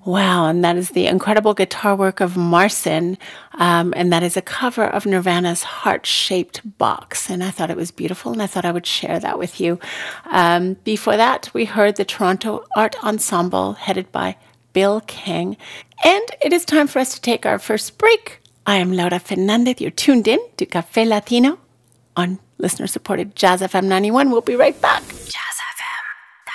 Wow, and that is the incredible guitar work of Marcin, and that is a cover of Nirvana's Heart-Shaped Box, and I thought it was beautiful, and I thought I would share that with you. Before that, we heard the Toronto Art Ensemble, headed by Bill King, and it is time for us to take our first break. I am Laura Fernandez. You're tuned in to Café Latino on listener-supported Jazz FM 91. We'll be right back. Jazz FM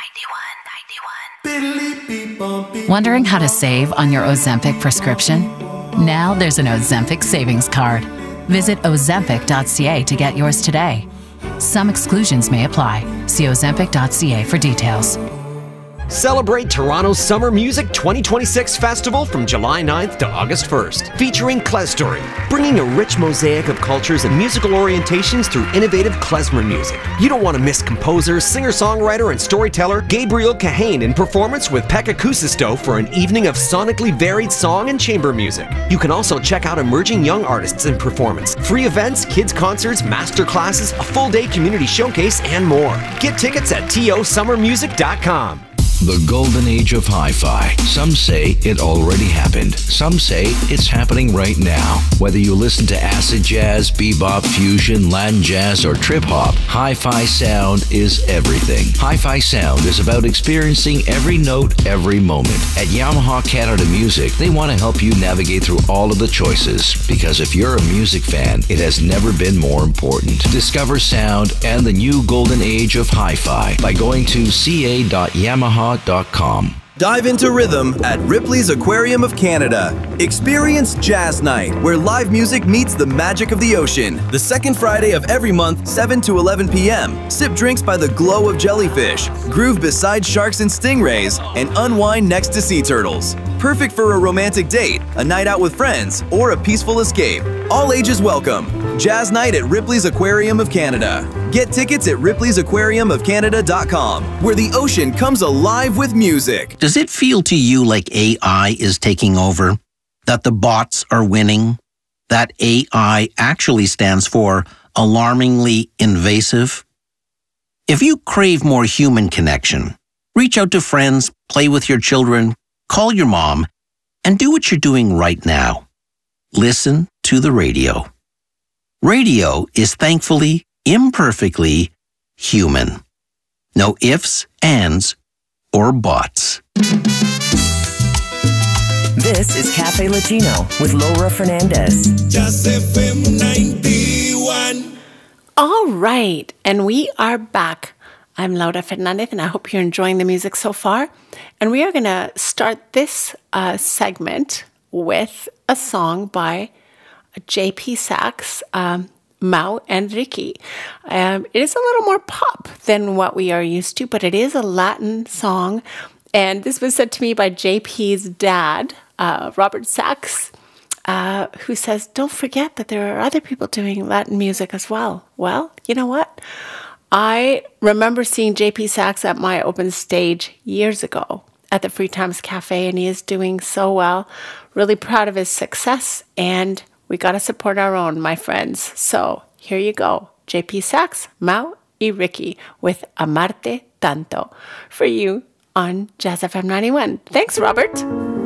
91. Wondering how to save on your Ozempic prescription? Now there's an Ozempic savings card. Visit ozempic.ca to get yours today. Some exclusions may apply. See ozempic.ca for details. Celebrate Toronto's Summer Music 2026 Festival from July 9th to August 1st, featuring Klezstory, bringing a rich mosaic of cultures and musical orientations through innovative klezmer music. You don't want to miss composer, singer-songwriter, and storyteller Gabriel Kahane in performance with Pekka Kuusisto for an evening of sonically varied song and chamber music. You can also check out emerging young artists in performance, free events, kids' concerts, master classes, a full-day community showcase, and more. Get tickets at tosummermusic.com. The golden age of hi-fi. Some say it already happened. Some say it's happening right now. Whether you listen to acid jazz, bebop, fusion, Latin jazz, or trip-hop, hi-fi sound is everything. Hi-fi sound is about experiencing every note, every moment. At Yamaha Canada Music, they want to help you navigate through all of the choices. Because if you're a music fan, it has never been more important. Discover sound and the new golden age of hi-fi by going to ca.yamaha.com. Dive into rhythm at Ripley's Aquarium of Canada. Experience Jazz Night, where live music meets the magic of the ocean. The second Friday of every month, 7 to 11 p.m. Sip drinks by the glow of jellyfish, groove beside sharks and stingrays, and unwind next to sea turtles. Perfect for a romantic date, a night out with friends, or a peaceful escape. All ages welcome. Jazz Night at Ripley's Aquarium of Canada. Get tickets at ripleysAquariumofcanada.com, where the ocean comes alive with music. Does it feel to you like AI is taking over? That the bots are winning? That AI actually stands for alarmingly invasive? If you crave more human connection, reach out to friends, play with your children, call your mom, and do what you're doing right now. Listen to the radio. Radio is thankfully, imperfectly human. No ifs, ands, or buts. This is Cafe Latino with Laura Fernandez. Jazz FM 91. All right, and we are back. I'm Laura Fernandez, and I hope you're enjoying the music so far. And we are going to start this segment with a song by J.P. Saxe, Mau and Ricky. It is a little more pop than what we are used to, but it is a Latin song. And this was said to me by JP's dad, Robert Saxe, who says, don't forget that there are other people doing Latin music as well. Well, you know what? I remember seeing JP Saxe at my open stage years ago at the Free Times Cafe, and he is doing so well. Really proud of his success, and we got to support our own, my friends. So here you go. JP Saxe, Mau y Ricky with Amarte Tanto for you on Jazz FM 91. Thanks, Robert.